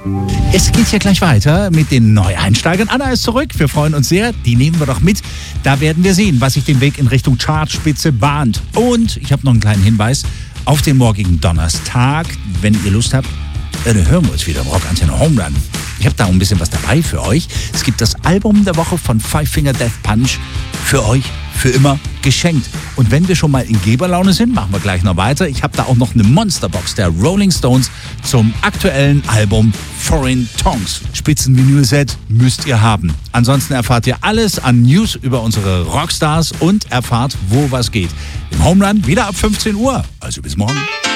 Es geht hier gleich weiter mit den Neueinsteigern. Anna ist zurück. Wir freuen uns sehr. Die nehmen wir doch mit. Da werden wir sehen, was sich den Weg in Richtung Chartspitze bahnt. Und ich habe noch einen kleinen Hinweis auf den morgigen Donnerstag. Wenn ihr Lust habt, dann hören wir uns wieder im Rockantenne Home Run. Ich habe da ein bisschen was dabei für euch. Es gibt das Album der Woche von Five Finger Death Punch für euch für immer geschenkt. Und wenn wir schon mal in Geberlaune sind, machen wir gleich noch weiter. Ich habe da auch noch eine Monsterbox der Rolling Stones zum aktuellen Album Foreign Tongues. Spitzenvinyl-Set müsst ihr haben. Ansonsten erfahrt ihr alles an News über unsere Rockstars und erfahrt, wo was geht. Im Home Run wieder ab 15 Uhr. Also bis morgen.